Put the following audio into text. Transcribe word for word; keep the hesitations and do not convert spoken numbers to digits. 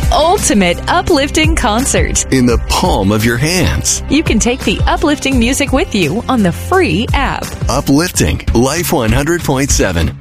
the ultimate uplifting concert in the palm of your hands. You can take the uplifting music with you on the free app. Uplifting Life one hundred point seven.